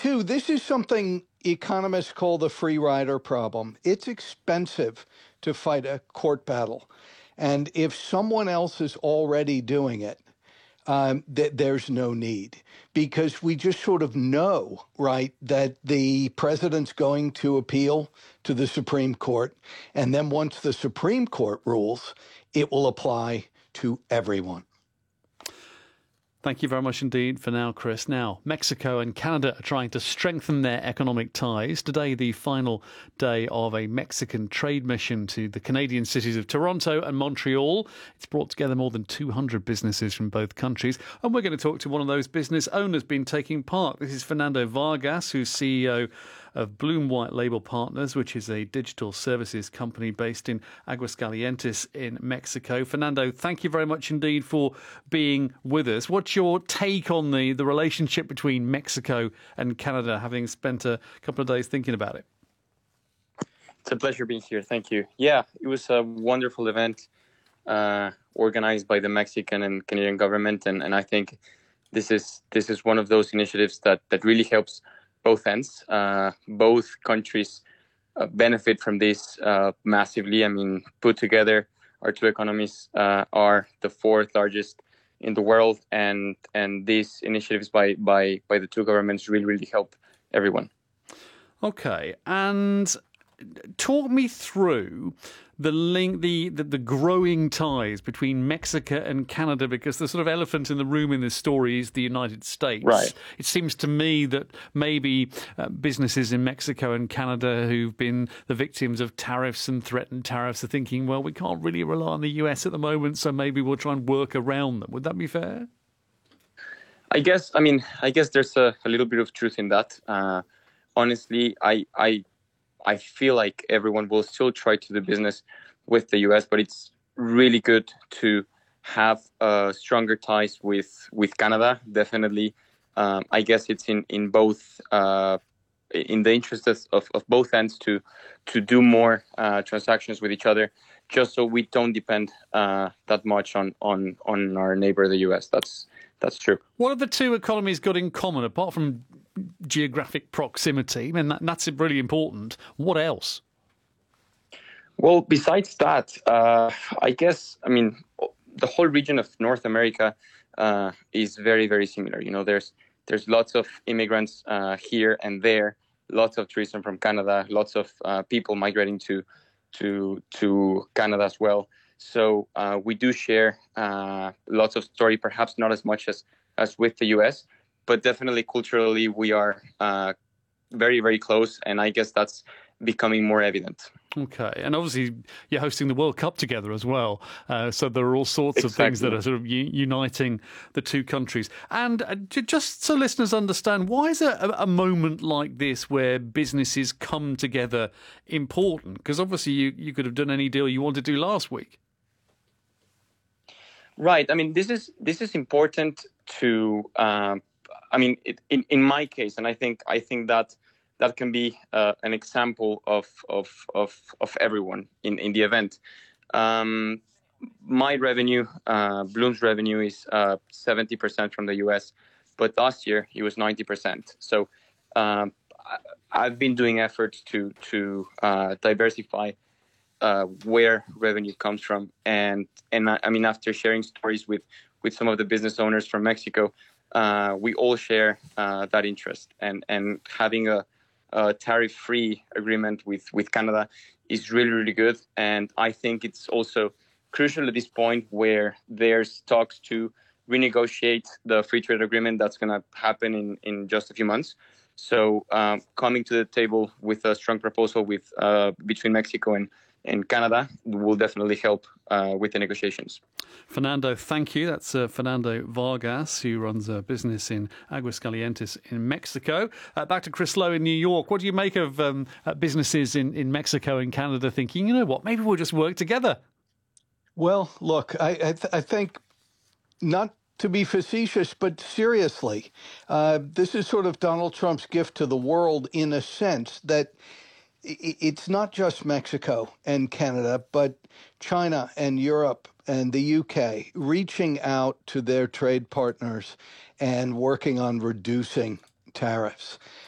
too, this is something economists call the free rider problem. It's expensive to fight a court battle. And if someone else is already doing it, there's no need because we just sort of know, right, that the president's going to appeal to the Supreme Court. And then once the Supreme Court rules, it will apply to everyone. Thank you very much indeed for now, Chris. Now, Mexico and Canada are trying to strengthen their economic ties. Today, the final day of a Mexican trade mission to the Canadian cities of Toronto and Montreal. It's brought together more than 200 businesses from both countries. And we're going to talk to one of those business owners been taking part. This is Fernando Vargas, who's CEO of Bloom White Label Partners, which is a digital services company based in Aguascalientes in Mexico. Fernando, thank you very much indeed for being with us. What's your take on the relationship between Mexico and Canada, having spent a couple of days thinking about it? It's a pleasure being here. Thank you. Yeah, it was a wonderful event organized by the Mexican and Canadian government. And I think this is one of those initiatives that really helps both ends. Both countries benefit from this massively. I mean, put together, our two economies are the fourth largest in the world, and these initiatives by the two governments really help everyone. Okay, and talk me through the link, the growing ties between Mexico and Canada, because the sort of elephant in the room in this story is the United States. Right. It seems to me that maybe businesses in Mexico and Canada who've been the victims of tariffs and threatened tariffs are thinking, well, we can't really rely on the US at the moment, so maybe we'll try and work around them. Would that be fair? I guess there's a little bit of truth in that. Honestly, I feel like everyone will still try to do business with the U.S., but it's really good to have stronger ties with Canada. Definitely, I guess it's in both in the interest of both ends to do more transactions with each other, just so we don't depend that much on our neighbor, the U.S. That's true. What have the two economies got in common, apart from geographic proximity? I mean, that's really important. What else? Well, besides that, I guess, I mean, the whole region of North America is very, very similar. You know, there's lots of immigrants here and there, lots of tourism from Canada, lots of people migrating to Canada as well. So we do share lots of story, perhaps not as much as with the U.S., but definitely culturally we are very, very close, and I guess that's becoming more evident. Okay, and obviously you're hosting the World Cup together as well, so there are all sorts of things that are sort of uniting the two countries. And just so listeners understand, why is a moment like this where businesses come together important? Because obviously you could have done any deal you wanted to do last week. Right. I mean, this is important to. I mean, in my case, and I think that can be an example of everyone in the event. My revenue, Bloom's revenue, is 70% from the U.S., but last year it was 90%. So I've been doing efforts to diversify where revenue comes from, and I mean, after sharing stories with some of the business owners from Mexico, we all share that interest, and having a tariff-free agreement with Canada is really, really good. And I think it's also crucial at this point where there's talks to renegotiate the free trade agreement that's going to happen in just a few months. So coming to the table with a strong proposal between Mexico and Canada will definitely help with the negotiations. Fernando, thank you. That's Fernando Vargas, who runs a business in Aguascalientes in Mexico. Back to Chris Lowe in New York. What do you make of businesses in Mexico and Canada thinking, you know what, maybe we'll just work together? Well, look, I think, not to be facetious, but seriously, this is sort of Donald Trump's gift to the world in a sense that it's not just Mexico and Canada, but China and Europe and the UK reaching out to their trade partners and working on reducing tariffs.